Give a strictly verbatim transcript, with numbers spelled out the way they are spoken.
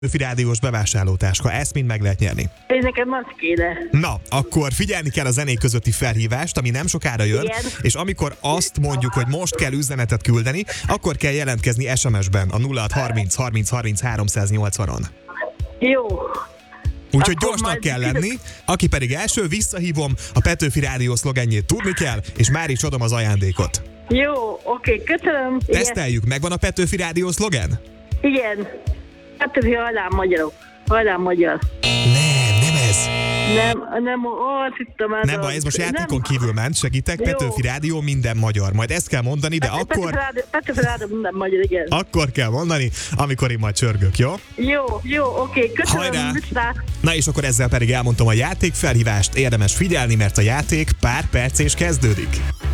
Petőfi Rádiós bevásárlótáska, ezt mind meg lehet nyerni. Én nekem az kéne. Na, akkor figyelni kell a zenék közötti felhívást, ami nem sokára jön, Igen. és amikor azt mondjuk, hogy most kell üzenetet küldeni, akkor kell jelentkezni es em es-ben a nulla hat harminc harminc harminc háromszáznyolcvanon. Jó. Úgyhogy Akkor gyorsnak majd kell küldök. lenni, aki pedig első, visszahívom, a Petőfi Rádió szlogenjét tudni kell, és már is adom az ajándékot. Jó, oké, köszönöm. Igen. Teszteljük, megvan a Petőfi Rádió szlogen? Igen. Petőfi hajlám magyarok. Hajlám magyar. Nem, nem ez. Nem, nem, ó, azt hittem ez Nem a- baj, ez most nem. játékon kívül ment, segítek, Jó. Petőfi Rádió minden magyar. Majd ezt kell mondani, de Petőfi akkor, Rádió- Petőfi Rádió minden magyar, igen. akkor kell mondani, amikor én majd csörgök, jó? Jó, jó, oké, köszönöm. Hajrá! Viszlát. Na és akkor ezzel pedig elmondtam a játékfelhívást, érdemes figyelni, mert a játék pár perc és kezdődik.